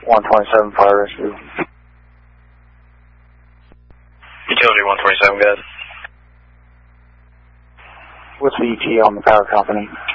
127 fire rescue. Utility 127, good. What's the ETA on the power company?